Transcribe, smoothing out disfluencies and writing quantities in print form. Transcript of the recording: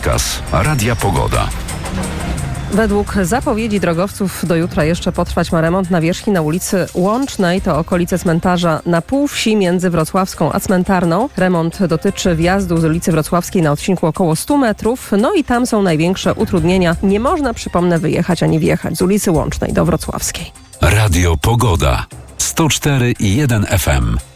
Przekaz Radia Pogoda. Według zapowiedzi drogowców do jutra jeszcze potrwać ma remont nawierzchni na ulicy Łącznej. To okolice cmentarza na Półwsi między Wrocławską a Cmentarną. Remont dotyczy wjazdu z ulicy Wrocławskiej na odcinku około 100 metrów. No i tam są największe utrudnienia. Nie można, przypomnę, wyjechać ani wjechać z ulicy Łącznej do Wrocławskiej. Radio Pogoda. 104,1 FM.